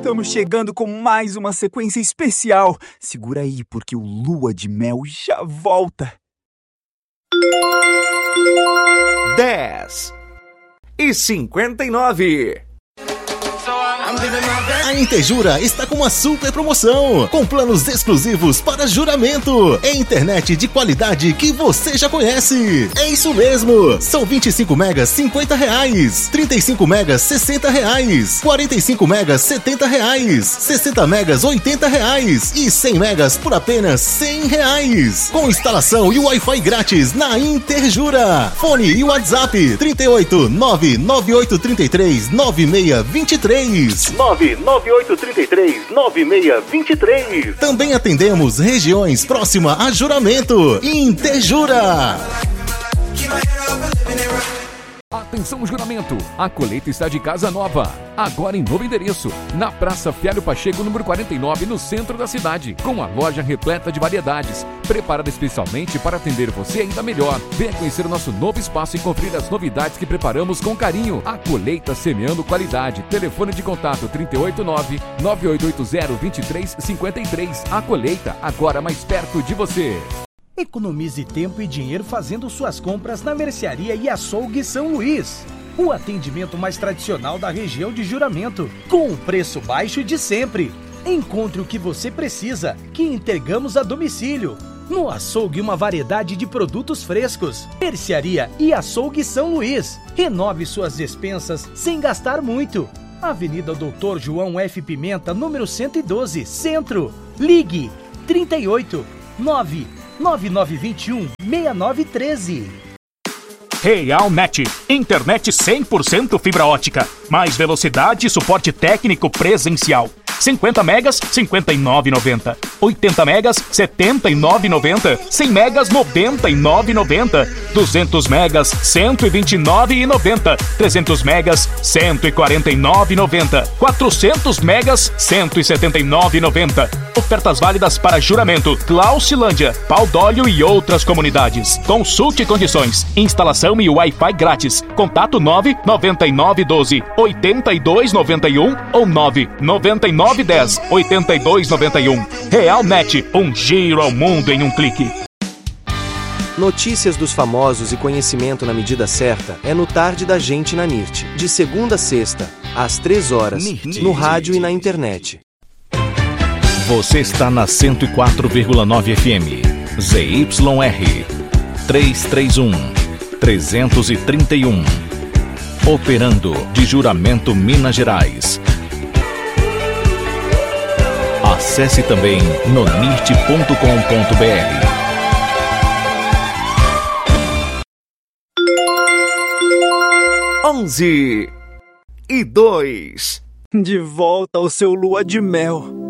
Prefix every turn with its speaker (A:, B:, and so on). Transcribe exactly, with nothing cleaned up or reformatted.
A: Estamos chegando com mais uma sequência especial. Segura aí, porque o Lua de Mel já volta.
B: dez e cinquenta e nove.
C: A Interjura está com uma super promoção, com planos exclusivos para juramento, é internet de qualidade que você já conhece. É isso mesmo, são vinte e cinco megas cinquenta reais, trinta e cinco megas sessenta reais, quarenta e cinco megas setenta reais, sessenta megas oitenta reais e cem megas por apenas cem reais. Com instalação e Wi-Fi grátis na Interjura. Fone e WhatsApp trinta e oito, nove nove oito três três, nove seis dois três.
D: nove nove oito três três, nove seis dois três.
C: Também atendemos regiões próximas a Juramento. Interjura.
E: Atenção, Juramento! A colheita está de casa nova. Agora em novo endereço, na Praça Fialho Pacheco, número quarenta e nove, no centro da cidade. Com a loja repleta de variedades, preparada especialmente para atender você ainda melhor. Venha conhecer o nosso novo espaço e conferir as novidades que preparamos com carinho. A colheita semeando qualidade. Telefone de contato trinta e oito, nove nove oito oito zero, dois três cinco três. A colheita, agora mais perto de você.
F: Economize tempo e dinheiro fazendo suas compras na Mercearia e Açougue São Luís. O atendimento mais tradicional da região de Juramento, com o preço baixo de sempre. Encontre o que você precisa, que entregamos a domicílio. No açougue, uma variedade de produtos frescos. Mercearia e Açougue São Luís. Renove suas despensas sem gastar muito. Avenida Doutor João F. Pimenta, número cento e doze, Centro. Ligue trinta e oito, nove nove nove dois um, seis nove um três.
G: Realnet, internet cem por cento fibra ótica, mais velocidade e suporte técnico presencial. cinquenta megas, cinquenta e nove reais e noventa centavos. oitenta megas, setenta e nove reais e noventa centavos. cem megas, noventa e nove reais e noventa centavos. duzentos megas, cento e vinte e nove reais e noventa centavos. trezentos megas, cento e quarenta e nove reais e noventa centavos. quatrocentos megas, cento e setenta e nove reais e noventa centavos. Ofertas válidas para Juramento, Claucilândia, Pau d'Óleo e outras comunidades. Consulte condições. Instalação e Wi-Fi grátis. Contato nove nove nove um dois, oito dois nove um ou nove nove nove um zero, oito dois nove um. Realnet, um giro ao mundo em um clique.
H: Notícias dos famosos e conhecimento na medida certa é no Tarde da Gente na N I R T, de segunda a sexta, às três horas, no rádio e na internet.
I: Você está na cento e quatro vírgula nove F M, Z Y R, trezentos e trinta e um, trezentos e trinta e um, operando de Juramento, Minas Gerais. Acesse também no nirt ponto com ponto b r.
B: onze e dois.
A: De volta ao seu Lua de Mel.